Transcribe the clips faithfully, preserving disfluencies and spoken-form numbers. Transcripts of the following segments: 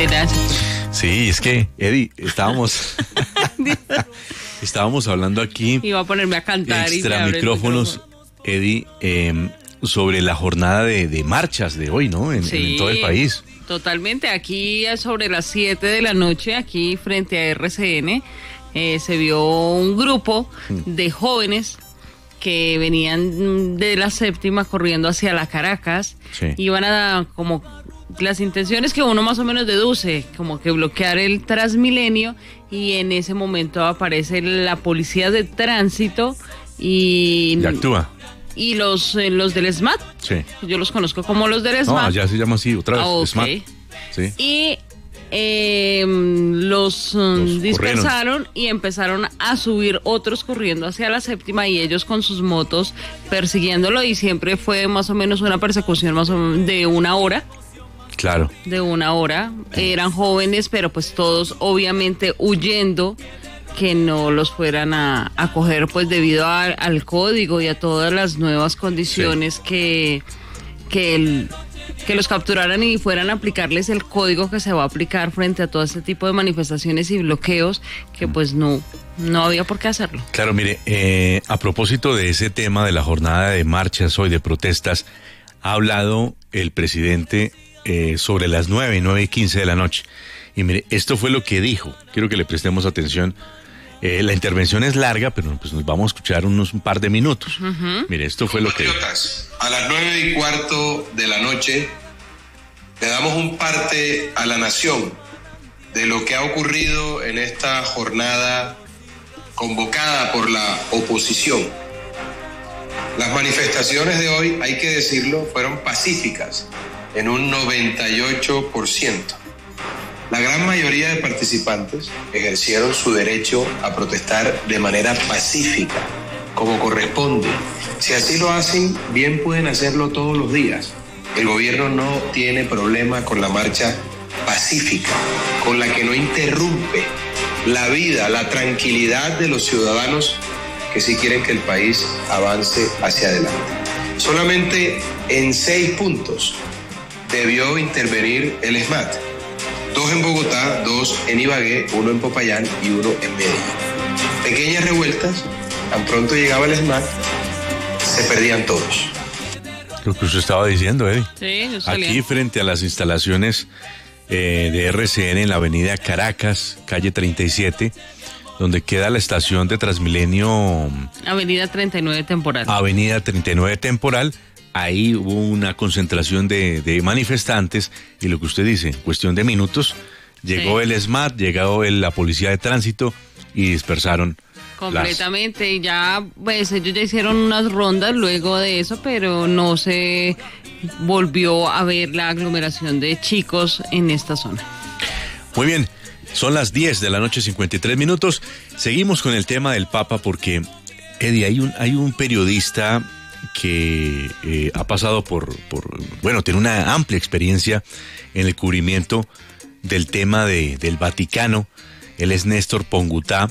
Tenaz. Sí, es que, Eddie, estábamos estábamos hablando aquí. Iba a ponerme a cantar. Extra y micrófonos, Eddie, eh, sobre la jornada de, de marchas de hoy, ¿no? En, sí, en todo el país. Totalmente. Aquí sobre las siete de la noche, aquí frente a R C N, eh, se vio un grupo de jóvenes que venían de la séptima corriendo hacia la Caracas. Sí. Iban a como las intenciones que uno más o menos deduce, como que bloquear el Transmilenio, y en ese momento aparece la policía de tránsito y... ¿Y actúa? Y los, eh, los del SMAT. Sí. Yo los conozco como los del SMAT. No, ya se llama así, otra vez, Ah, okay. SMAT. Sí. Y eh, los, los dispersaron corrieron. Y empezaron a subir otros corriendo hacia la séptima, y ellos con sus motos persiguiéndolo, y siempre fue más o menos una persecución más o menos de una hora. Claro. De una hora. Eran jóvenes, pero pues todos obviamente huyendo que no los fueran a, a coger, pues debido a, al código y a todas las nuevas condiciones sí. que, que, el, que los capturaran y fueran a aplicarles el código que se va a aplicar frente a todo este tipo de manifestaciones y bloqueos, que pues no, no había por qué hacerlo. Claro, mire, eh, a propósito de ese tema de la jornada de marchas hoy, de protestas, ha hablado el presidente eh, sobre las nueve, nueve y quince de la noche. Y mire, esto fue lo que dijo. Quiero que le prestemos atención. Eh, la intervención es larga, pero pues nos vamos a escuchar unos un par de minutos. Uh-huh. Mire, esto fue lo que... A las nueve y cuarto de la noche le damos un parte a la nación de lo que ha ocurrido en esta jornada convocada por la oposición. Las manifestaciones de hoy, hay que decirlo, fueron pacíficas en un noventa y ocho por ciento. La gran mayoría de participantes ejercieron su derecho a protestar de manera pacífica, como corresponde. Si así lo hacen, bien pueden hacerlo todos los días. El gobierno no tiene problema con la marcha pacífica, con la que no interrumpe la vida, la tranquilidad de los ciudadanos que sí quieren que el país avance hacia adelante. Solamente en seis puntos debió intervenir el SMAT. Dos en Bogotá, dos en Ibagué, uno en Popayán y uno en Medellín. Pequeñas revueltas, tan pronto llegaba el SMAT, se perdían todos. Lo que usted estaba diciendo, Eddie. Sí, yo salía. Aquí frente a las instalaciones eh, de R C N en la avenida Caracas, calle treinta y siete, donde queda la estación de Transmilenio. Avenida treinta y nueve Temporal. Avenida treinta y nueve Temporal. Ahí hubo una concentración de, de manifestantes, y lo que usted dice, en cuestión de minutos, llegó sí. el SMAT, llegó el, la policía de tránsito y dispersaron. Completamente, y ya, pues ellos ya hicieron unas rondas luego de eso, pero no se volvió a ver la aglomeración de chicos en esta zona. Muy bien, son las diez de la noche, cincuenta y tres minutos. Seguimos con el tema del Papa porque, Eddie, hay un, hay un periodista que eh, ha pasado por, por, bueno, tiene una amplia experiencia en el cubrimiento del tema de, del Vaticano. Él es Néstor Pongutá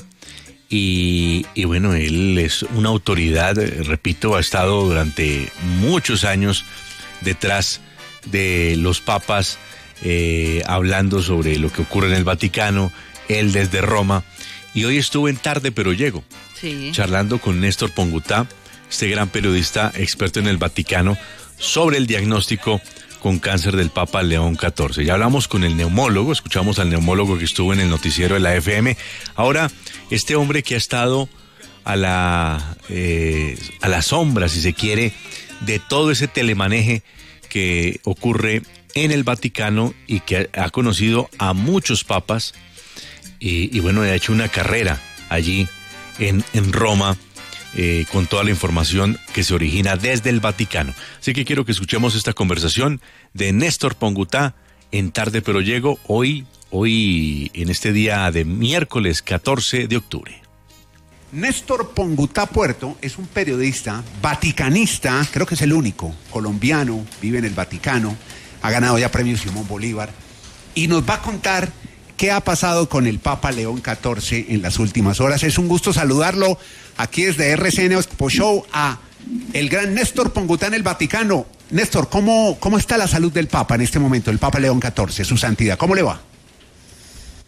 y, y bueno, él es una autoridad, repito, ha estado durante muchos años detrás de los papas, eh, hablando sobre lo que ocurre en el Vaticano, él desde Roma, y hoy estuvo en Tarde Pero Llego, sí. charlando con Néstor Pongutá, este gran periodista experto en el Vaticano, sobre el diagnóstico con cáncer del Papa León catorce. Ya hablamos con el neumólogo, escuchamos al neumólogo que estuvo en el noticiero de la F M. Ahora, este hombre que ha estado a la, eh, a la sombra, si se quiere, de todo ese telemaneje que ocurre en el Vaticano y que ha, ha conocido a muchos papas y, y bueno, ha hecho una carrera allí en, en Roma, Eh, con toda la información que se origina desde el Vaticano. Así que quiero que escuchemos esta conversación de Néstor Pongutá en Tarde Pero Llego, hoy, hoy en este día de miércoles catorce de octubre. Néstor Pongutá Puerto es un periodista vaticanista, creo que es el único colombiano, vive en el Vaticano, ha ganado ya premios Simón Bolívar, y nos va a contar qué ha pasado con el Papa León catorce en las últimas horas. Es un gusto saludarlo aquí desde R C N Expo Show a el gran Néstor Pongutá en el Vaticano. Néstor, ¿cómo, cómo está la salud del Papa en este momento, el Papa León catorce, su santidad? ¿Cómo le va?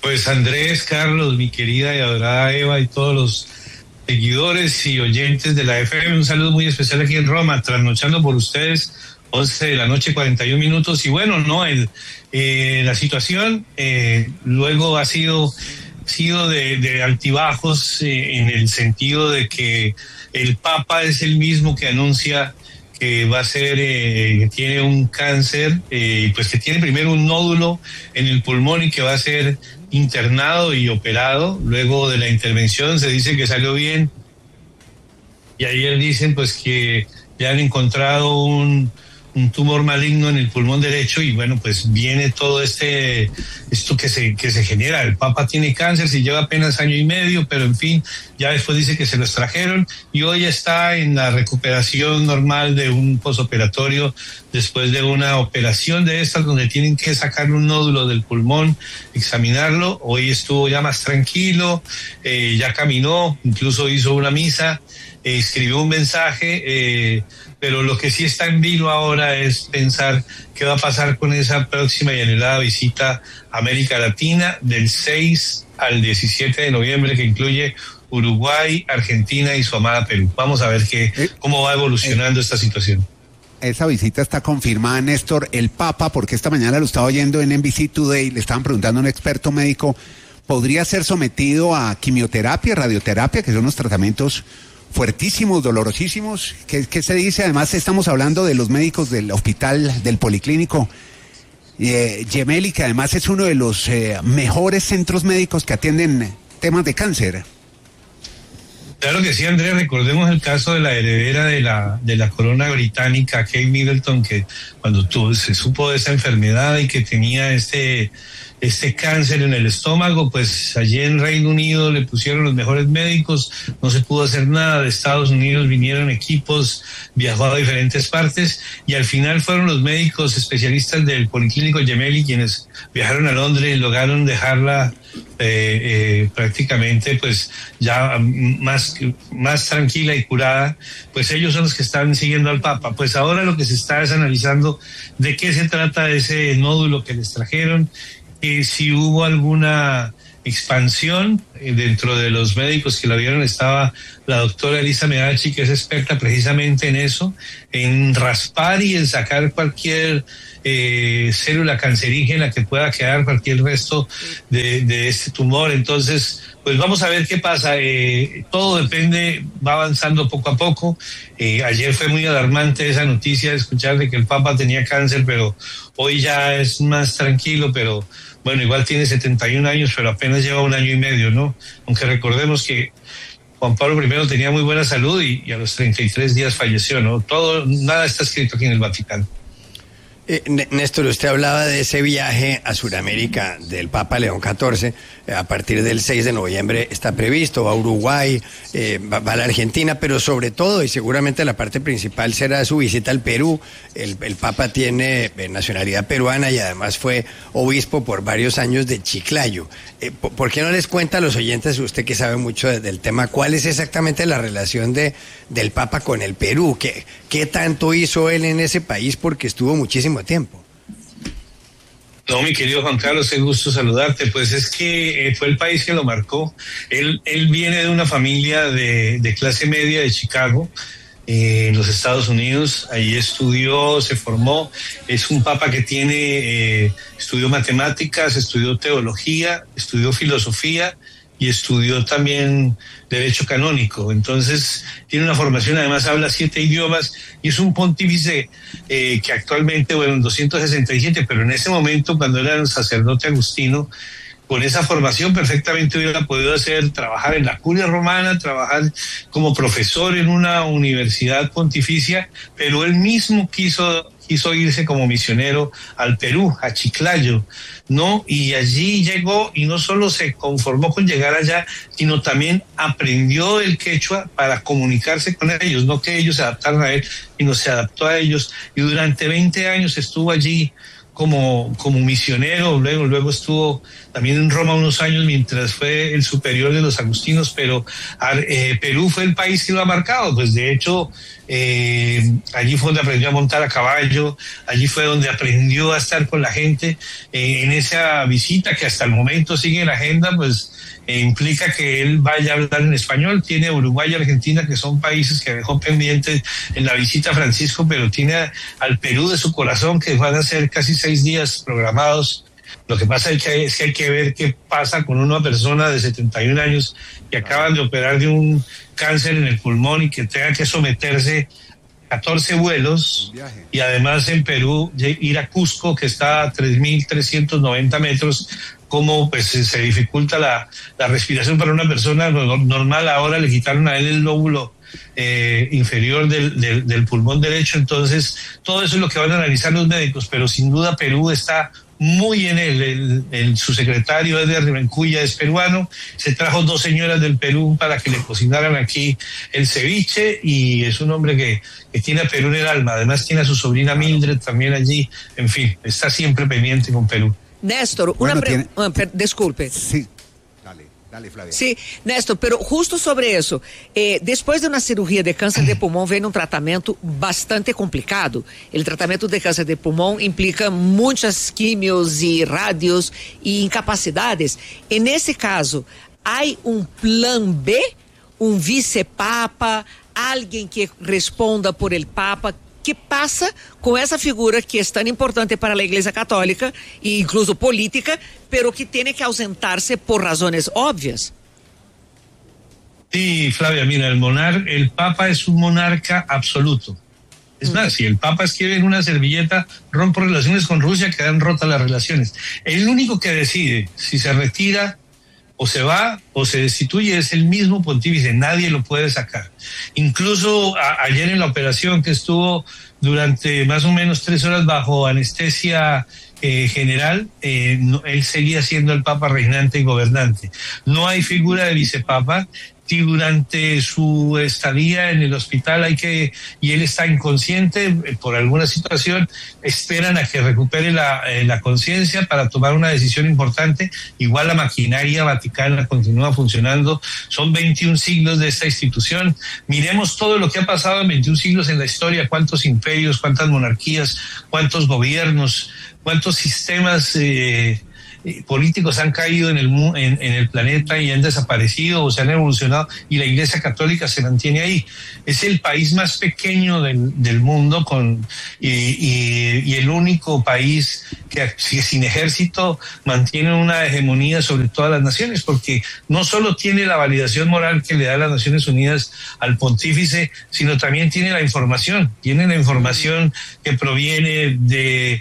Pues Andrés, Carlos, mi querida y adorada Eva y todos los seguidores y oyentes de la F M, un saludo muy especial aquí en Roma, trasnochando por ustedes, once de la noche, cuarenta y un minutos, y bueno, no, el, eh, la situación eh, luego ha sido, sido de, de altibajos eh, en el sentido de que el Papa es el mismo que anuncia que va a ser, eh, que tiene un cáncer, eh, pues que tiene primero un nódulo en el pulmón y que va a ser internado y operado. Luego de la intervención se dice que salió bien, y ayer dicen pues que ya han encontrado un, un tumor maligno en el pulmón derecho, y bueno, pues viene todo este esto que se que se genera. El Papa tiene cáncer, se lleva apenas año y medio, pero en fin, ya después dice que se lo extrajeron y hoy está en la recuperación normal de un posoperatorio después de una operación de estas donde tienen que sacar un nódulo del pulmón, examinarlo. Hoy estuvo ya más tranquilo, eh, ya caminó, incluso hizo una misa, eh, escribió un mensaje, eh, pero lo que sí está en vilo ahora es pensar qué va a pasar con esa próxima y anhelada visita a América Latina del seis al diecisiete de noviembre, que incluye Uruguay, Argentina y su amada Perú. Vamos a ver qué, cómo va evolucionando eh, esta situación. Esa visita está confirmada, Néstor. El Papa, porque esta mañana lo estaba oyendo en N B C Today, le estaban preguntando a un experto médico, ¿podría ser sometido a quimioterapia, radioterapia, que son los tratamientos fuertísimos, dolorosísimos? ¿Qué, qué se dice? Además, estamos hablando de los médicos del hospital, del Policlínico eh, Gemelli, que además es uno de los eh, mejores centros médicos que atienden temas de cáncer. Claro que sí, Andrés. Recordemos el caso de la heredera de la de la corona británica, Kate Middleton, que cuando tuvo, se supo de esa enfermedad y que tenía este este cáncer en el estómago, pues allí en Reino Unido le pusieron los mejores médicos, no se pudo hacer nada. De Estados Unidos vinieron equipos, viajó a diferentes partes y al final fueron los médicos especialistas del Policlínico Gemelli quienes viajaron a Londres y lograron dejarla eh, eh, prácticamente pues ya más, más tranquila y curada. Pues ellos son los que están siguiendo al Papa. Pues ahora lo que se está es analizando de qué se trata ese nódulo que les trajeron, y si hubo alguna expansión. Dentro de los médicos que la vieron estaba la doctora Elisa Medachi, que es experta precisamente en eso, en raspar y en sacar cualquier eh, célula cancerígena que pueda quedar, cualquier resto de, de este tumor. Entonces, pues vamos a ver qué pasa. Eh, todo depende, va avanzando poco a poco. Eh, ayer fue muy alarmante esa noticia de escuchar de que el Papa tenía cáncer, pero hoy ya es más tranquilo, pero bueno, igual tiene setenta y un años, pero apenas lleva un año y medio, ¿no? Aunque recordemos que Juan Pablo primero tenía muy buena salud y, y a los treinta y tres días falleció, ¿no? Todo, nada está escrito aquí en el Vaticano. Eh, Néstor, usted hablaba de ese viaje a Sudamérica del Papa León catorce, eh, a partir del seis de noviembre está previsto, va a Uruguay, eh, va, va a la Argentina, pero sobre todo, y seguramente la parte principal será su visita al Perú. El, el Papa tiene eh, nacionalidad peruana y además fue obispo por varios años de Chiclayo. Eh, ¿por, ¿Por qué no les cuenta a los oyentes, usted que sabe mucho de, del tema, cuál es exactamente la relación de, del Papa con el Perú? ¿Qué, qué tanto hizo él en ese país? Porque estuvo muchísimo tiempo. No, mi querido Juan Carlos, es gusto saludarte. Pues es que eh, fue el país que lo marcó. Él, él viene de una familia de, de clase media de Chicago, eh, en los Estados Unidos. Ahí estudió, se formó. Es un papa que tiene, eh, estudió matemáticas, estudió teología, estudió filosofía y estudió también derecho canónico. Entonces tiene una formación, además habla siete idiomas y es un pontífice eh, que actualmente, bueno, en doscientos sesenta y siete, pero en ese momento, cuando era un sacerdote agustino, con esa formación perfectamente hubiera podido hacer, trabajar en la curia romana, trabajar como profesor en una universidad pontificia, pero él mismo quiso quiso irse como misionero al Perú, a Chiclayo, ¿no? Y allí llegó y no solo se conformó con llegar allá, sino también aprendió el quechua para comunicarse con ellos, no que ellos se adaptaran a él, sino se adaptó a ellos, y durante veinte años estuvo allí como, como misionero, luego, luego estuvo también en Roma unos años mientras fue el superior de los agustinos, pero eh, Perú fue el país que lo ha marcado, pues de hecho eh, allí fue donde aprendió a montar a caballo, allí fue donde aprendió a estar con la gente, eh, en esa visita que hasta el momento sigue en la agenda, pues eh, implica que él vaya a hablar en español. Tiene Uruguay y Argentina, que son países que dejó pendientes en la visita a Francisco, pero tiene a, al Perú de su corazón, que van a ser casi seis días programados. Lo que pasa es que, es que hay que ver qué pasa con una persona de setenta y un años que acaban de operar de un cáncer en el pulmón y que tenga que someterse a catorce vuelos, y además en Perú ir a Cusco, que está a tres mil trescientos noventa metros, como pues se dificulta la, la respiración para una persona normal. Ahora le quitaron a él el lóbulo eh, inferior del, del, del pulmón derecho. Entonces todo eso es lo que van a analizar los médicos, pero sin duda Perú está muy en él. El, el, su secretario Edgar Rivencuya es peruano, se trajo dos señoras del Perú para que le cocinaran aquí el ceviche, y es un hombre que, que tiene a Perú en el alma. Además tiene a su sobrina Mildred también allí. En fin, está siempre pendiente con Perú. Néstor, una Bueno, pre- tiene- per- disculpe. Sí, dale, dale, Flavia. Sí, Néstor, pero justo sobre eso, eh, depois de uma cirurgia de câncer de pulmão, vem um tratamento bastante complicado. O tratamento de câncer de pulmão implica muitas químios e rádios e incapacidades. E nesse caso, há um plano B, um vice-papa, alguém que responda por el papa. Que passa com essa figura que é tão importante para a Igreja Católica e incluso política, pero que tem que ausentar-se por razões óbvias? Sí, Flavia, mira, el monar, el Papa es un monarca absoluto. Es más, si el Papa escribe en una servilleta, rompo relaciones con Rusia, quedan rotas las relaciones. El único que decide si se retira o se va o se destituye es el mismo pontífice, nadie lo puede sacar. Incluso a, ayer en la operación, que estuvo durante más o menos tres horas bajo anestesia eh, general, eh, no, él seguía siendo el Papa reinante y gobernante. No hay figura de vicepapa. Si durante su estadía en el hospital hay que, y él está inconsciente por alguna situación, esperan a que recupere la, eh, la conciencia para tomar una decisión importante. Igual la maquinaria vaticana continúa funcionando. Son veintiún siglos de esta institución. Miremos todo lo que ha pasado en veintiún siglos en la historia, cuántos imperios, cuántas monarquías, cuántos gobiernos, cuántos sistemas eh, políticos han caído en el en, en el planeta y han desaparecido o se han evolucionado, y la Iglesia Católica se mantiene ahí. Es el país más pequeño del, del mundo con y, y, y el único país que sin ejército mantiene una hegemonía sobre todas las naciones, porque no solo tiene la validación moral que le da las Naciones Unidas al pontífice, sino también tiene la información, tiene la información que proviene de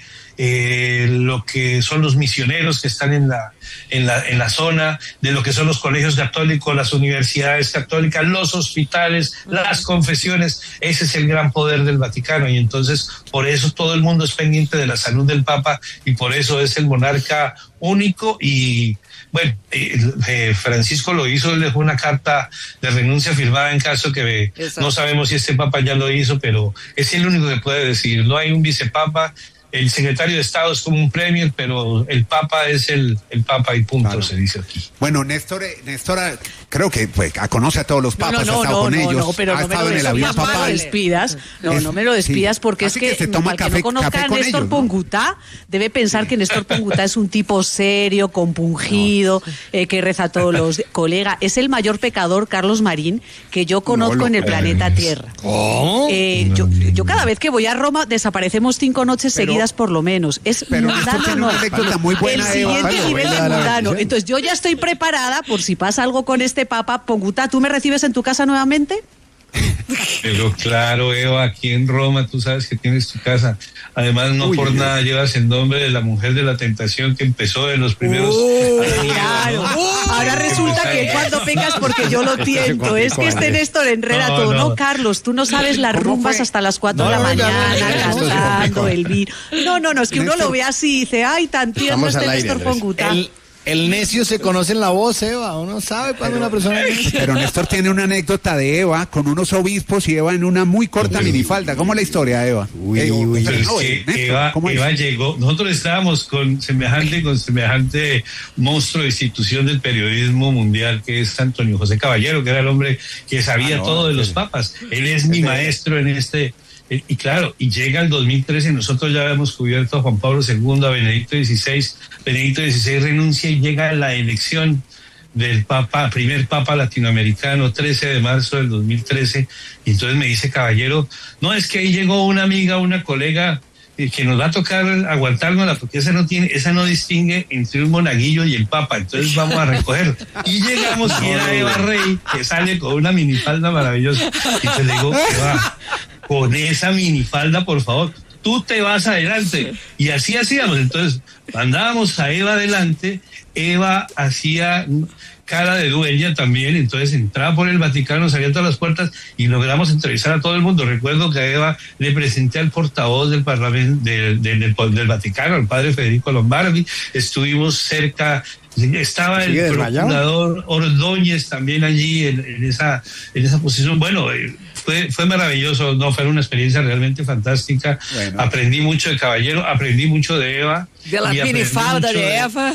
Eh, lo que son los misioneros que están en la, en la, en la zona, de lo que son los colegios católicos, las universidades católicas, los hospitales, las confesiones. Ese es el gran poder del Vaticano, y entonces por eso todo el mundo es pendiente de la salud del Papa, y por eso es el monarca único. Y bueno, eh, eh, Francisco lo hizo, él dejó una carta de renuncia firmada en caso que eh, no sabemos si este Papa ya lo hizo, pero es el único que puede decir. No hay un vicepapa. El secretario de Estado es como un premier, pero el Papa es el, el Papa y punto, claro. Se dice aquí. Bueno, Néstor, Néstor creo que pues, conoce a todos los papas, no, no, ha estado no, con no, ellos, no, pero ha no me estado lo en el avión despidas, papal. no me lo despidas, no, es, no me lo despidas, sí, porque es que, que se toma para café, que no conozca a Néstor ellos, Pongutá, ¿no? Debe pensar sí. que Néstor Pongutá es un tipo serio, compungido, no. eh, que reza a todos los colegas. Es el mayor pecador, Carlos Marín, que yo conozco no, en el planeta Tierra. ¿Cómo? Eh, yo, yo cada vez que voy a Roma desaparecemos cinco noches pero, seguidas por lo menos. Es pero mundano, no. Una anécdota muy buena, el siguiente Eva, nivel de mundano. Entonces yo ya estoy preparada por si pasa algo con este Papa. Pongutá, ¿tú me recibes en tu casa nuevamente? Pero claro, Eva, aquí en Roma tú sabes que tienes tu casa. Además, no Uy, por Dios. nada llevas el nombre de la mujer de la tentación que empezó en los primeros uh, años, claro. ¿no? uh, Ahora resulta que cuando vengas, porque yo lo tiento, es que este Néstor enreda no, todo. No. no, Carlos, tú no sabes las rumbas hasta las cuatro no, de la mañana, cantando el vino. No, no, no, es que Néstor, uno lo ve así y dice, ay, tan tierno este Néstor Pongutá. El, El necio se conoce en la voz, Eva. Uno sabe cuando una persona es necia. Pero Néstor tiene una anécdota de Eva con unos obispos y Eva en una muy corta minifalda. ¿Cómo es la historia, Eva? Uy, Eh, uy, pero Es no, que eh, Néstor, Eva, ¿cómo es? Eva llegó, nosotros estábamos con semejante, con semejante monstruo de institución del periodismo mundial que es Antonio José Caballero, que era el hombre que sabía Ah, no, todo de los ese- papas. Él es mi ese- maestro en este. eh, Y claro, y llega el dos mil trece, nosotros ya habíamos cubierto a Juan Pablo segundo, a Benedicto dieciséis, Benedicto dieciséis renuncia y llega la elección del Papa, primer Papa latinoamericano, trece de marzo del dos mil trece, y entonces me dice Caballero, no, es que ahí llegó una amiga, una colega, eh, que nos va a tocar aguantárnosla, porque esa no tiene, esa no distingue entre un monaguillo y el Papa, entonces vamos a recoger. Y llegamos y era Eva Rey, que sale con una minifalda maravillosa, y te le digo, Eva, con esa minifalda, por favor, tú te vas adelante. Y así hacíamos. Entonces, mandábamos a Eva adelante, Eva hacía cara de dueña también, entonces entraba por el Vaticano, salía todas las puertas y logramos entrevistar a todo el mundo. Recuerdo que a Eva le presenté al portavoz del Parlamento del, del, del, del Vaticano, el padre Federico Lombardi, estuvimos cerca. Estaba el ¿Sigue desmayado? procurador Ordóñez también allí en, en esa en esa posición. Bueno, eh, fue fue maravilloso, no fue una experiencia realmente fantástica. Bueno. Aprendí mucho de Caballero, aprendí mucho de Eva. De la y aprendí minifalda mucho de Eva.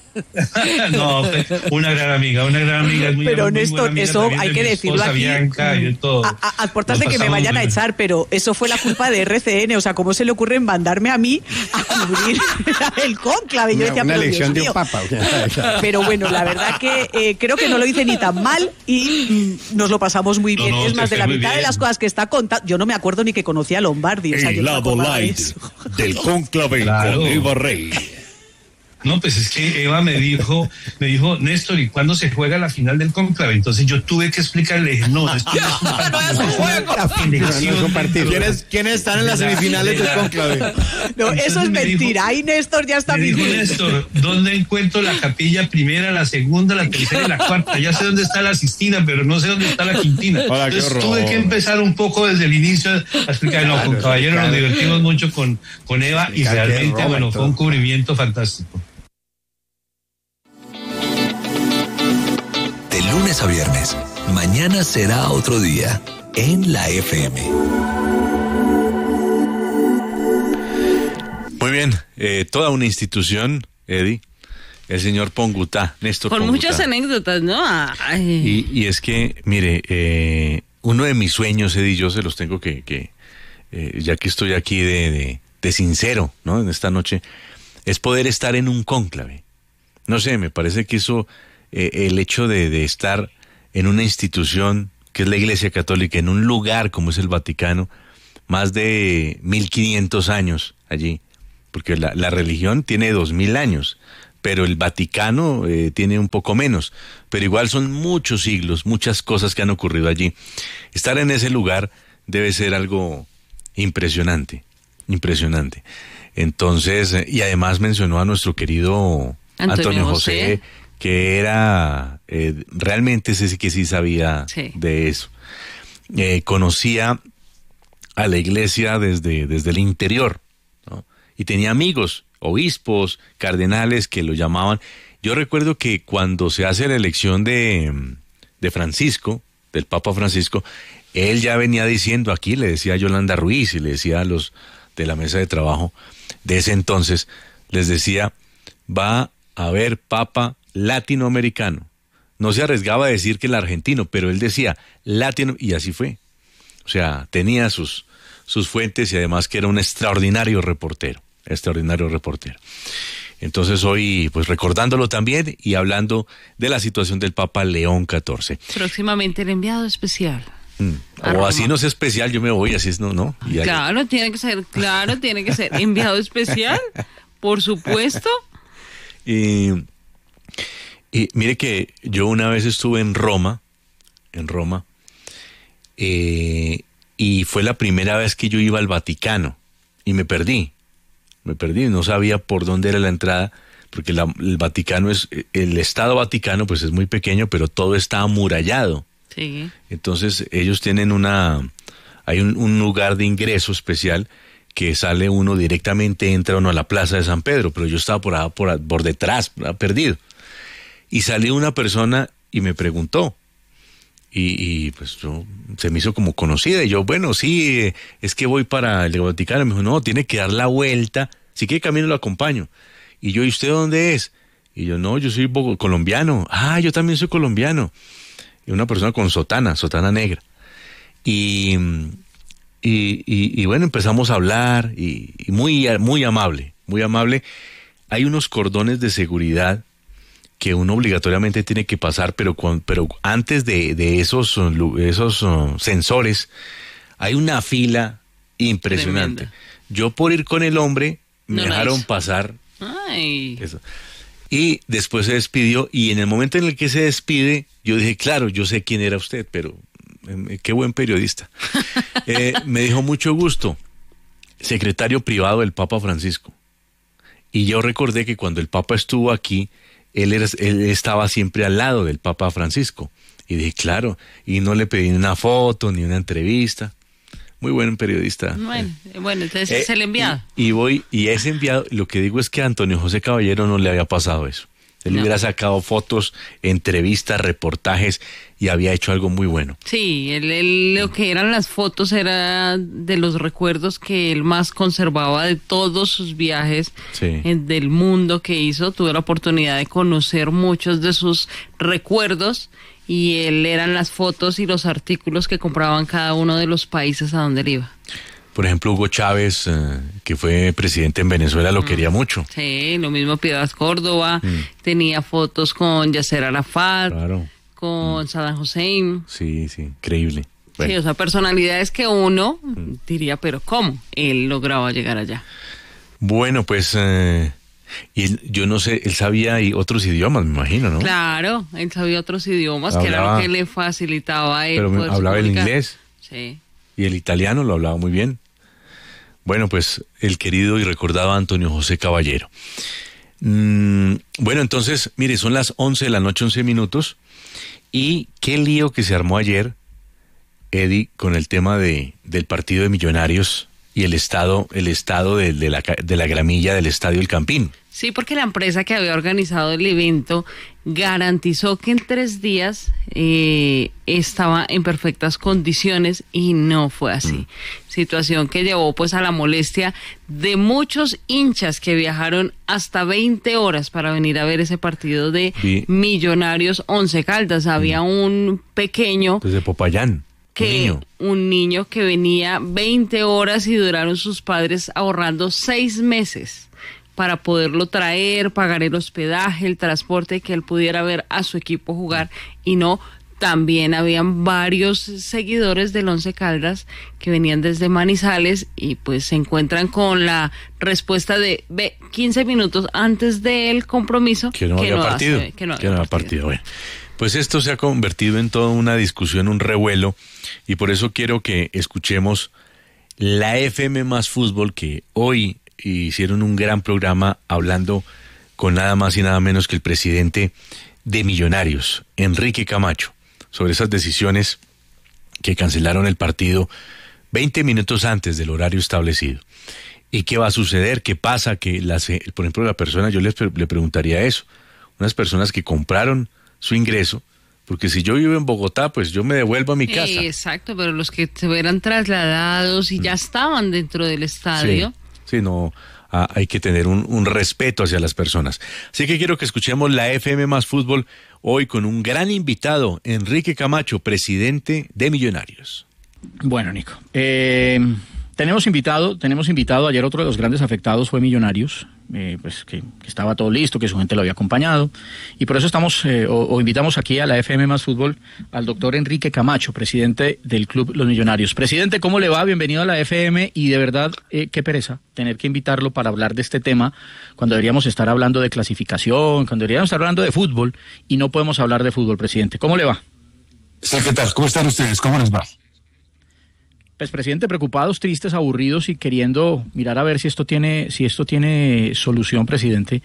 No, fue una gran amiga, una gran amiga. Muy, Pero muy Néstor, buena amiga eso también hay de que mi decirlo esposa aquí. Bianca y de todo. A, a, a portarse Nos que me pasamos vayan a muy bien. echar, pero eso fue la culpa de R C N. O sea, ¿cómo se le ocurre mandarme a mí a cubrir el cónclave? Yo Una, decía, una pero elección Dios de un mío. papa. ¿O qué? Pero bueno, la verdad que eh, creo que no lo hice ni tan mal y mm, nos lo pasamos muy No, bien. no, es te más, de fue la muy mitad de bien. las cosas que está contando, yo no me acuerdo ni que conocía a Lombardi. O sea, yo El no me lado acordaba de light eso. del cónclave Claro. con Eva Rey. No, pues es que Eva me dijo, me dijo, Néstor, ¿y cuándo se juega la final del cónclave? Entonces yo tuve que explicarle, dije, no, esto no es un partido, No, no es un partido. ¿Quiénes, ¿Quiénes están en las semifinales del cónclave? No, Entonces eso es me dijo- mentira. Ahí Néstor ya está Me dijo mintiendo. Néstor, ¿dónde encuentro la capilla primera, la segunda, la tercera y la cuarta? Ya sé dónde está la Sistina, pero no sé dónde está la Quintina. Hola, qué Entonces horror. tuve que empezar un poco desde el inicio a explicar. No, con Caballero nos divertimos mucho con, con Eva y Explicar qué es realmente, Roma y bueno, fue todo. un cubrimiento fantástico. De lunes a viernes, mañana será otro día en la F M. Muy bien, eh, toda una institución, Eddie, el señor Pongutá, Néstor Con Pongutá. muchas anécdotas, ¿no? Ay. Y, y es que, mire, eh, uno de mis sueños, Eddie, yo se los tengo que, que eh, ya que estoy aquí de, de, de sincero, ¿no? En esta noche, es poder estar en un cónclave. No sé, me parece que eso, eh, el hecho de, de estar en una institución que es la Iglesia Católica, en un lugar como es el Vaticano, más de mil quinientos años allí, porque la, la religión tiene dos mil años, pero el Vaticano eh, tiene un poco menos, pero igual son muchos siglos, muchas cosas que han ocurrido allí. Estar en ese lugar debe ser algo impresionante, impresionante. Entonces, eh, y además mencionó a nuestro querido Antonio Antonio José, José. que era, eh, realmente ese sí que sí sabía Sí. de eso. Eh, conocía a la iglesia desde, desde el interior, ¿no? Y tenía amigos, obispos, cardenales que lo llamaban. Yo recuerdo que cuando se hace la elección de, de Francisco, del Papa Francisco, él ya venía diciendo aquí, le decía a Yolanda Ruiz y le decía a los de la mesa de trabajo de ese entonces, les decía, va a haber Papa latinoamericano. No se arriesgaba a decir que el argentino, pero él decía latino, y así fue. O sea, tenía sus, sus fuentes y además que era un extraordinario reportero, extraordinario reportero. Entonces hoy, pues recordándolo también y hablando de la situación del Papa León catorce. Próximamente el enviado especial. Mm. A O Roma. así no es especial, yo me voy, así es, no, no. Y ahí- Claro, tiene que ser, claro, tiene que ser enviado especial, por supuesto. Y, y mire que yo una vez estuve en Roma, en Roma, eh, y fue la primera vez que yo iba al Vaticano y me perdí, me perdí, no sabía por dónde era la entrada, porque la- el Vaticano es, el Estado Vaticano pues es muy pequeño, pero todo está amurallado. Sí. Entonces ellos tienen una, hay un, un lugar de ingreso especial que sale uno directamente, entra uno a la Plaza de San Pedro, pero yo estaba por, por, por detrás, perdido. Y salió una persona y me preguntó. Y, y pues yo, se me hizo como conocida. Y yo, bueno, sí, es que voy para el Vaticano. Me dijo, no, tiene que dar la vuelta. Si quiere camino lo acompaño. Y yo, ¿y usted dónde es? Y yo, no, yo soy colombiano. Ah, yo también soy colombiano. Y una persona con sotana, sotana negra. Y, y, y, y bueno, empezamos a hablar y, y muy, muy amable, muy amable. Hay unos cordones de seguridad que uno obligatoriamente tiene que pasar, pero, con, pero antes de, de esos, esos uh, sensores hay una fila impresionante. Tremenda. Yo por ir con el hombre me no dejaron nice. pasar. Ay. Eso. Y después se despidió y en el momento en el que se despide, yo dije, claro, yo sé quién era usted, pero eh, qué buen periodista. eh, me dijo, mucho gusto, secretario privado del Papa Francisco. Y yo recordé que cuando el Papa estuvo aquí, Él, era, él estaba siempre al lado del Papa Francisco. Y dije, claro, y no le pedí una foto ni una entrevista. Muy buen periodista. Bueno, eh, bueno entonces eh, es el enviado. Y, y voy, y ese enviado, lo que digo es que a Antonio José Caballero no le había pasado eso. Él no. hubiera sacado fotos, entrevistas, reportajes y había hecho algo muy bueno. Sí, él, él, lo que eran las fotos era de los recuerdos que él más conservaba de todos sus viajes sí. en, del mundo que hizo. Tuve la oportunidad de conocer muchos de sus recuerdos y él eran las fotos y los artículos que compraban cada uno de los países a donde él iba. Por ejemplo, Hugo Chávez, eh, que fue presidente en Venezuela, lo mm. quería mucho. Sí, lo mismo Piedad Córdoba, mm. tenía fotos con Yasser Arafat, claro. con mm. Saddam Hussein. Sí, sí, increíble. Bueno. Sí, o sea, personalidades que uno mm. diría, pero ¿cómo? Él lograba llegar allá. Bueno, pues, eh, y él, yo no sé, él sabía y otros idiomas, me imagino, ¿no? Claro, él sabía otros idiomas, hablaba, que era lo que le facilitaba a él. Pero me, hablaba el inglés. Sí. Y el italiano lo hablaba muy bien. Bueno, pues el querido y recordado Antonio José Caballero. Mm, bueno, entonces, mire, son las once de la noche, once minutos. Y qué lío que se armó ayer, Eddie, con el tema de, del partido de Millonarios y el estado, el estado de, de, la, de la gramilla del Estadio El Campín. Sí, porque la empresa que había organizado el evento garantizó que en tres días eh, estaba en perfectas condiciones y no fue así. Mm. Situación que llevó pues a la molestia de muchos hinchas que viajaron hasta veinte horas para venir a ver ese partido de sí. Millonarios Once Caldas. Había mm. un pequeño... Desde Popayán. Que un niño. un niño que venía veinte horas y duraron sus padres ahorrando seis meses para poderlo traer, pagar el hospedaje, el transporte, que él pudiera ver a su equipo jugar. Y no, también habían varios seguidores del Once Caldas que venían desde Manizales y pues se encuentran con la respuesta de ve, quince minutos antes del compromiso que no había partido. Hace, que no había que no partido. partido. Bueno, pues esto se ha convertido en toda una discusión, un revuelo, y por eso quiero que escuchemos la F M más Fútbol, que hoy hicieron un gran programa hablando con nada más y nada menos que el presidente de Millonarios, Enrique Camacho, sobre esas decisiones que cancelaron el partido veinte minutos antes del horario establecido. ¿Y qué va a suceder? ¿Qué pasa? Que las, por ejemplo, la persona, yo les le preguntaría eso, unas personas que compraron su ingreso, porque si yo vivo en Bogotá, pues yo me devuelvo a mi casa. Eh, exacto, pero los que se verán trasladados y mm. ya estaban dentro del estadio... Sí. Sí, no, ah, hay que tener un, un respeto hacia las personas. Así que quiero que escuchemos la F M más Fútbol hoy con un gran invitado, Enrique Camacho, presidente de Millonarios. Bueno, Nico, eh, tenemos invitado, tenemos invitado, ayer otro de los grandes afectados fue Millonarios, eh, pues que, que estaba todo listo, que su gente lo había acompañado, y por eso estamos, eh, o, o invitamos aquí a la F M más Fútbol al doctor Enrique Camacho, presidente del Club Los Millonarios. Presidente, ¿cómo le va? Bienvenido a la F M, y de verdad, eh, qué pereza tener que invitarlo para hablar de este tema, cuando deberíamos estar hablando de clasificación, cuando deberíamos estar hablando de fútbol, y no podemos hablar de fútbol, presidente. ¿Cómo le va? Sí, ¿qué tal? ¿Cómo están ustedes? ¿Cómo les va? Pues, presidente, preocupados, tristes, aburridos y queriendo mirar a ver si esto tiene, si esto tiene solución, presidente.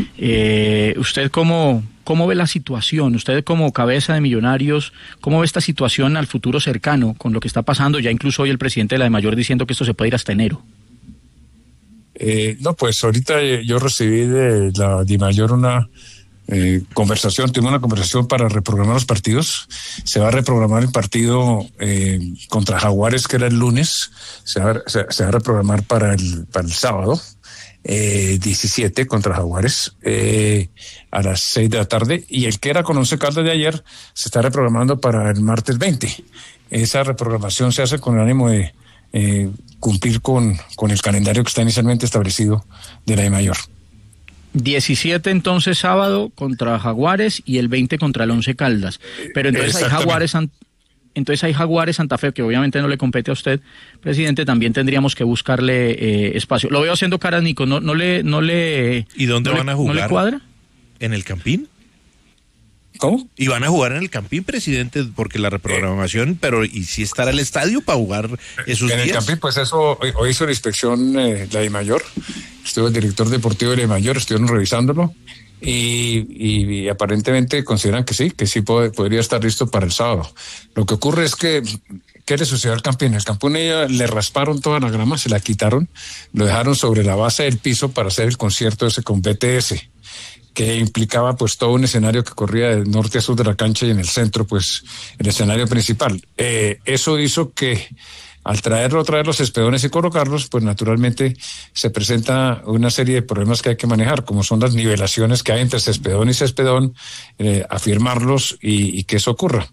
Eh, ¿Usted cómo, cómo ve la situación? Usted como cabeza de Millonarios, ¿cómo ve esta situación al futuro cercano con lo que está pasando? Ya incluso hoy el presidente de la DIMAYOR diciendo que esto se puede ir hasta enero. Eh, no, pues ahorita yo recibí de la DIMAYOR una, eh, conversación, tuvimos una conversación para reprogramar los partidos. Se va a reprogramar el partido eh, contra Jaguares, que era el lunes, se va, se, se va a reprogramar para el, para el sábado. Eh, diecisiete contra Jaguares eh, a las seis de la tarde, y el que era con Once Caldas de ayer se está reprogramando para el martes veinte. Esa reprogramación se hace con el ánimo de eh, cumplir con, con el calendario que está inicialmente establecido de la DIMAYOR. diecisiete entonces sábado contra Jaguares y el veinte contra el Once Caldas, pero entonces hay Jaguares Entonces hay Jaguares Santa Fe, que obviamente no le compete a usted, presidente, también tendríamos que buscarle eh, espacio. Lo veo haciendo caras, Nico, no, no le... No le ¿Y dónde no van le, a jugar? ¿No le cuadra? ¿En el Campín? ¿Cómo? ¿Y van a jugar en el Campín, presidente? Porque la reprogramación, eh, pero ¿y si estará el estadio para jugar esos en días? En el Campín, pues eso, hoy, hoy hizo la inspección eh, la DIMAYOR, estuvo el director deportivo de la DIMAYOR, estuvieron revisándolo. Y, y, y aparentemente consideran que sí, que sí puede, podría estar listo para el sábado. Lo que ocurre es que, ¿qué le sucedió al Campín? El Campín ella, le rasparon toda la grama, se la quitaron, lo dejaron sobre la base del piso para hacer el concierto ese con B T S, que implicaba pues todo un escenario que corría de norte a sur de la cancha y en el centro pues el escenario principal. Eh, eso hizo que al traerlo, traer los espedones y colocarlos, pues naturalmente se presenta una serie de problemas que hay que manejar, como son las nivelaciones que hay entre cespedón y cespedón, eh, afirmarlos y, y que eso ocurra.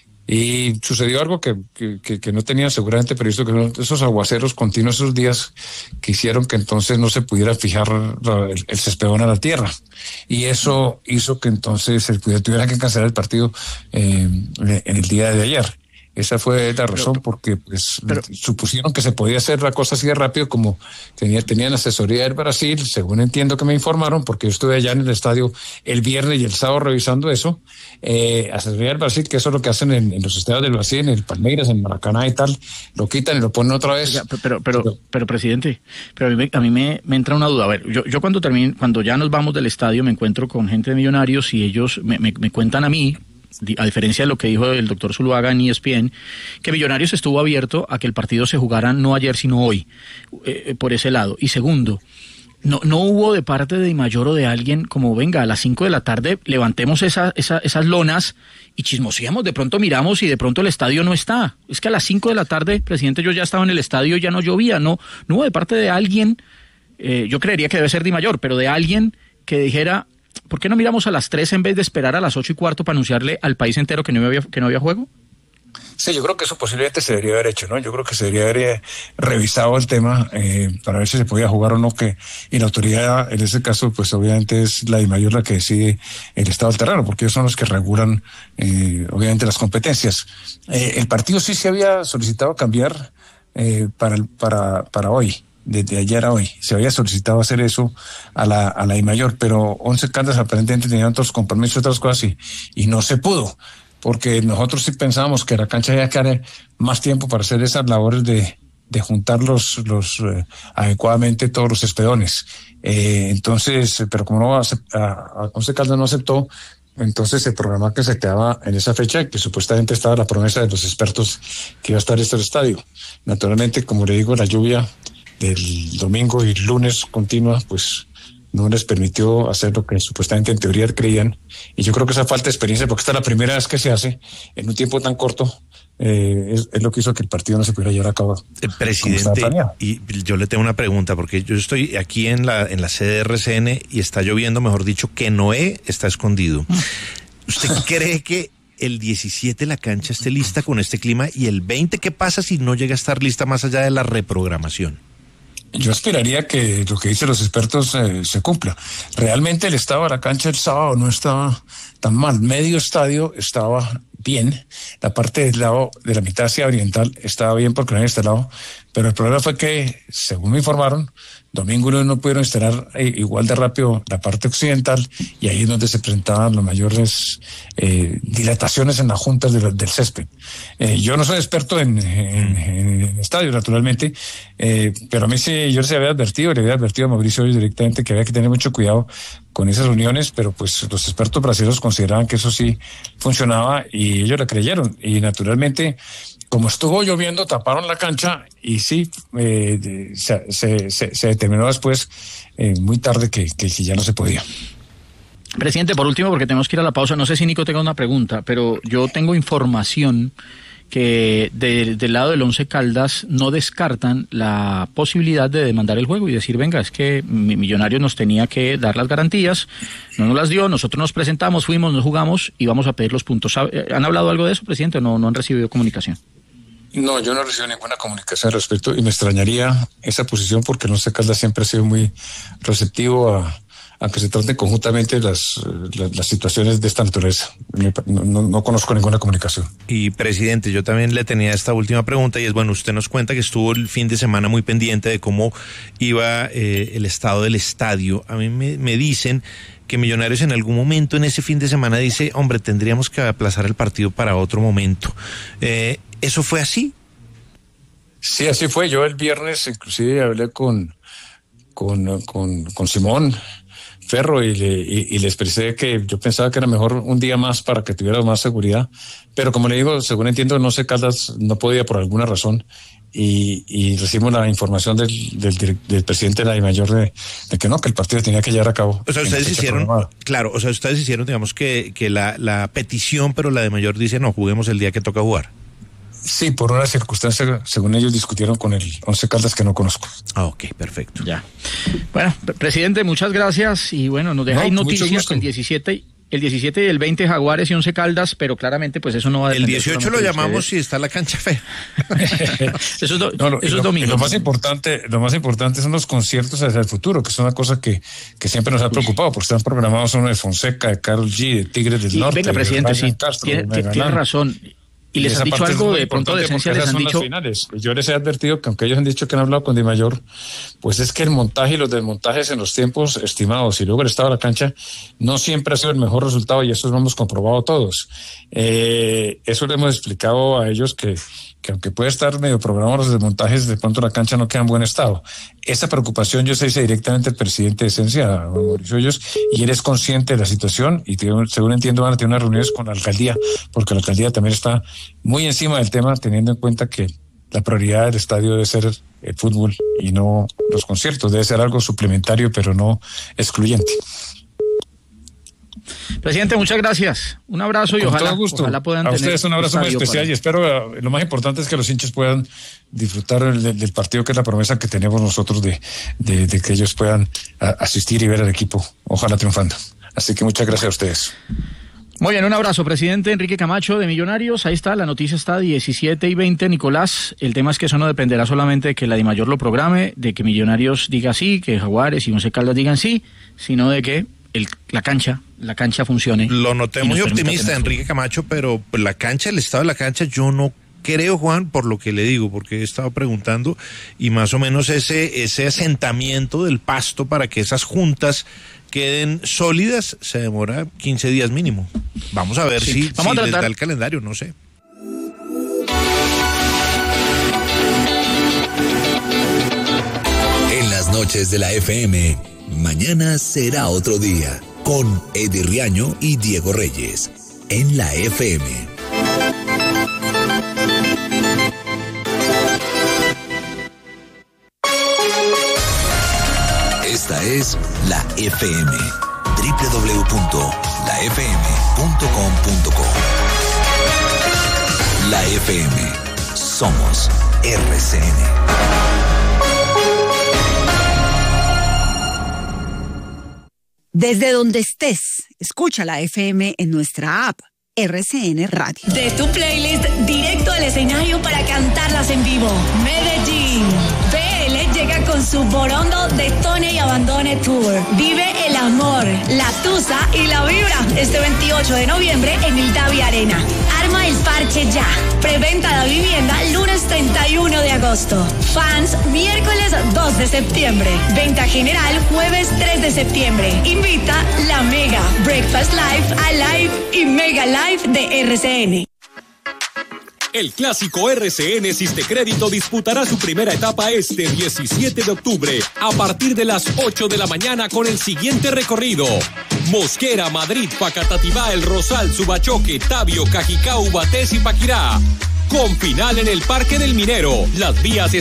Y sucedió algo que, que, que no tenía seguramente previsto, que son esos aguaceros continuos esos días que hicieron que entonces no se pudiera fijar el, el cespedón a la tierra. Y eso hizo que entonces se tuviera que cancelar el partido eh, en el día de ayer. Esa fue la razón, porque pues pero, supusieron que se podía hacer la cosa así de rápido, como tenía, tenían asesoría del Brasil, según entiendo que me informaron, porque yo estuve allá en el estadio el viernes y el sábado revisando eso, eh, asesoría del Brasil, que eso es lo que hacen en, en los estadios del Brasil, en el Palmeiras, en Maracaná y tal, lo quitan y lo ponen otra vez. Ya, pero, pero, pero, pero, presidente, pero a mí, me, a mí me, me entra una duda. A ver, yo, yo cuando termine, cuando ya nos vamos del estadio, me encuentro con gente de Millonarios y ellos me, me, me cuentan a mí, a diferencia de lo que dijo el doctor Zuluaga en E S P N, que Millonarios estuvo abierto a que el partido se jugara no ayer sino hoy, eh, por ese lado. Y segundo, no, no hubo de parte de DIMAYOR o de alguien como, venga, a las cinco de la tarde levantemos esa, esa, esas lonas y chismoseamos, de pronto miramos y de pronto el estadio no está. Es que a las cinco de la tarde, presidente, yo ya estaba en el estadio y ya no llovía, no, no hubo de parte de alguien, eh, yo creería que debe ser DIMAYOR, pero de alguien que dijera, ¿por qué no miramos a las tres en vez de esperar a las ocho y cuarto para anunciarle al país entero que no había, que no había juego? Sí, yo creo que eso posiblemente se debería haber hecho, ¿no? Yo creo que se debería haber eh, revisado el tema eh, para ver si se podía jugar o no, que y la autoridad, en ese caso, pues obviamente es la DIMAYOR la que decide el estado del terreno, porque ellos son los que regulan, eh, obviamente, las competencias. Eh, el partido sí se había solicitado cambiar eh, para, el, para, para hoy. Desde ayer a hoy se había solicitado hacer eso a la a la DIMAYOR, pero Once Caldas aparentemente tenían otros compromisos y otras cosas y, y no se pudo, porque nosotros sí pensábamos que la cancha iba a quedar más tiempo para hacer esas labores de, de juntar los, los eh, adecuadamente todos los espedones. Eh, entonces, pero como no a, a Once Caldas no aceptó, entonces se programó que se quedaba en esa fecha, que supuestamente estaba la promesa de los expertos que iba a estar este estadio. Naturalmente, como le digo, la lluvia del domingo y lunes continua, pues no les permitió hacer lo que supuestamente en teoría creían, y yo creo que esa falta de experiencia, porque esta es la primera vez que se hace en un tiempo tan corto, eh, es, es lo que hizo que el partido no se pudiera llevar a cabo. Eh, presidente, y yo le tengo una pregunta, porque yo estoy aquí en la en la sede de R C N y está lloviendo, mejor dicho, que Noé está escondido. ¿Usted cree que el diecisiete la cancha esté lista con este clima, y el veinte qué pasa si no llega a estar lista más allá de la reprogramación? Yo esperaría que lo que dicen los expertos eh, se cumpla. Realmente el estado de la cancha el sábado no estaba tan mal. Medio estadio estaba bien. La parte del lado de la mitad hacia oriental estaba bien porque no había instalado. Pero el problema fue que, según me informaron, domingo y lunes no pudieron instalar eh, igual de rápido la parte occidental, y ahí es donde se presentaban las mayores eh, dilataciones en las juntas de la, del césped. Eh, yo no soy experto en, en, en estadios, naturalmente, eh, pero a mí sí, yo les había advertido, le había advertido a Mauricio hoy directamente que había que tener mucho cuidado con esas uniones, pero pues los expertos brasileños consideraban que eso sí funcionaba y ellos le creyeron. Y naturalmente, como estuvo lloviendo, taparon la cancha y sí, eh, se, se, se, se determinó después, eh, muy tarde, que, que, que ya no se podía. Presidente, por último, porque tenemos que ir a la pausa, no sé si Nico tenga una pregunta, pero yo tengo información que de, del lado del Once Caldas no descartan la posibilidad de demandar el juego y decir, venga, es que Millonarios nos tenía que dar las garantías, no nos las dio, nosotros nos presentamos, fuimos, nos jugamos y vamos a pedir los puntos. ¿Han hablado algo de eso, presidente, o no, no han recibido comunicación? No, yo no he recibido ninguna comunicación al respecto y me extrañaría esa posición porque el Once Caldas siempre ha sido muy receptivo a, a que se traten conjuntamente las, las, las situaciones de esta naturaleza. No, no, no conozco ninguna comunicación. Y presidente, yo también le tenía esta última pregunta y es, bueno, usted nos cuenta que estuvo el fin de semana muy pendiente de cómo iba eh, el estado del estadio. A mí me, me dicen que Millonarios en algún momento en ese fin de semana dice, hombre, tendríamos que aplazar el partido para otro momento. Eh, ¿Eso fue así? Sí, así fue. Yo el viernes inclusive hablé con, con, con, con Simón Ferro y le, y, y le expresé que yo pensaba que era mejor un día más para que tuviera más seguridad. Pero como le digo, según entiendo, no sé, Caldas no podía por alguna razón. Y, y recibimos la información del, del, del presidente de la DIMAYOR de, de que no, que el partido tenía que llevar a cabo. O sea, ustedes hicieron, programada. Claro, o sea, ustedes hicieron, digamos, que, que la, la petición, pero la DIMAYOR dice, no, juguemos el día que toca jugar. Sí, por una circunstancia, según ellos discutieron con el Once Caldas que no conozco. Ah, ok, perfecto. Ya. Bueno, presidente, muchas gracias y bueno, nos dejáis no, noticias el diecisiete, el diecisiete y el veinte Jaguares y Once Caldas, pero claramente pues eso no va a depender. El dieciocho lo llamamos si está la cancha fea. Eso es, do, no, lo, eso lo, es domingo. Lo más importante, lo más importante son los conciertos hacia el futuro, que es una cosa que, que siempre nos ha preocupado, porque están programados uno de Fonseca, de Karol G, de Tigres del y Norte. Venga, presidente, de sí, Castro, tiene, de tiene razón. ¿Y les han dicho algo de pronto de esencia? Les han dicho. Yo les he advertido que aunque ellos han dicho que han hablado con DIMAYOR, pues es que el montaje y los desmontajes en los tiempos estimados y luego el estado de la cancha no siempre ha sido el mejor resultado y eso lo hemos comprobado todos. Eh, eso le hemos explicado a ellos que, que aunque puede estar medio programado los desmontajes, de pronto la cancha no queda en buen estado. Esa preocupación yo se hice directamente al presidente de Esencia, Mauricio Hoyos, y él es consciente de la situación y tiene, según entiendo van a tener unas reuniones con la alcaldía, porque la alcaldía también está muy encima del tema, teniendo en cuenta que la prioridad del estadio debe ser el fútbol y no los conciertos, debe ser algo suplementario pero no excluyente. Presidente, muchas gracias. Un abrazo y Con ojalá, todo gusto. ojalá puedan a tener ustedes un abrazo muy especial para... y espero, lo más importante es que los hinchas puedan disfrutar del, del partido, que es la promesa que tenemos nosotros de, de, de que ellos puedan a, asistir y ver al equipo, ojalá triunfando. Así que muchas gracias a ustedes. Muy bien, un abrazo, presidente Enrique Camacho de Millonarios. Ahí está, la noticia está diecisiete y veinte, Nicolás. El tema es que eso no dependerá solamente de que la DIMAYOR lo programe, de que Millonarios diga sí, que Jaguares y Once Caldas digan sí, sino de que el, la cancha, la cancha funcione. Lo noté muy optimista, Enrique Camacho, pero la cancha, el estado de la cancha, yo no creo, Juan, por lo que le digo, porque he estado preguntando, y más o menos ese, ese asentamiento del pasto para que esas juntas queden sólidas se demora quince días mínimo. Vamos a ver sí. si, Vamos si a les tratar... da el calendario, no sé. En las noches de la F M, mañana será otro día, con Eddie Riaño y Diego Reyes, en la F M. Esta es la F M, doble u doble u doble u punto la f m punto com punto co. La F M, somos R C N. Desde donde estés, escucha la F M en nuestra app, R C N Radio. De tu playlist directo al escenario para cantarlas en vivo. Medellín. P L llega con su Borondo Detone y Abandone Tour. Vive el amor, la tusa y la vibra este veintiocho de noviembre en el Davi Arena. Arma el parche ya. Preventa de vivienda lunes treinta y uno de agosto. Fans miércoles dos de septiembre. Venta general jueves tres de septiembre. Invita la Mega, Breakfast Live, Alive y Mega Live de R C N. El clásico R C N Sistecrédito disputará su primera etapa este diecisiete de octubre a partir de las ocho de la mañana con el siguiente recorrido: Mosquera, Madrid, Facatativá, El Rosal, Subachoque, Tabio, Cajicá, Ubatés y Paquirá. Con final en el Parque del Minero. Las vías están